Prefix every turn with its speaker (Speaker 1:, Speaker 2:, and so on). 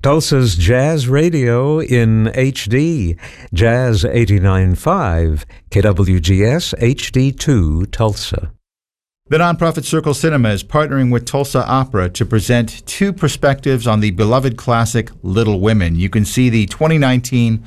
Speaker 1: Tulsa's Jazz Radio in HD. Jazz 89.5, KWGS HD2 Tulsa.
Speaker 2: The nonprofit Circle Cinema is partnering with Tulsa Opera to present two perspectives on the beloved classic Little Women. You can see the 2019